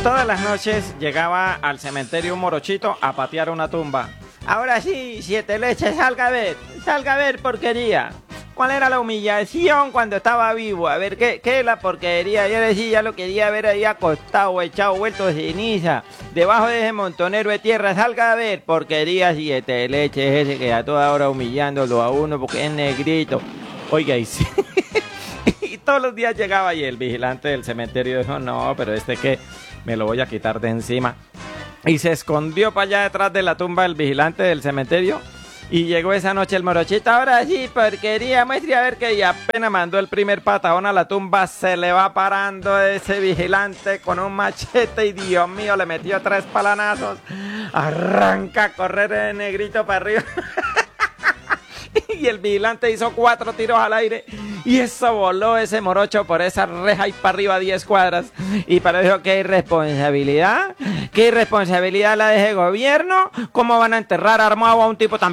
Todas las noches llegaba al cementerio un morochito a patear una tumba. Ahora sí, siete leches, salga a ver, porquería. ¿Cuál era la humillación cuando estaba vivo? A ver, ¿qué es la porquería? Yo decía, ya lo quería ver ahí acostado, echado, vuelto de ceniza, debajo de ese montonero de tierra. Salga a ver, porquería, siete leches, ese que a toda hora humillándolo a uno porque es negrito. Oiga, y sí. Y todos los días llegaba y el vigilante del cementerio dijo, no, pero que me lo voy a quitar de encima. Y se escondió para allá detrás de la tumba del vigilante del cementerio. Y llegó esa noche el morochito, ahora sí, porquería, muestre a ver que, y apenas mandó el primer patadón a la tumba, se le va parando ese vigilante con un machete y Dios mío, le metió 3 palanazos. Arranca a correr el negrito para arriba. Y el vigilante hizo 4 tiros al aire y eso voló ese morocho por esa reja y para arriba 10 cuadras. Y para eso, ¿qué irresponsabilidad? ¿Qué irresponsabilidad la de ese gobierno? ¿Cómo van a enterrar armado a un tipo tan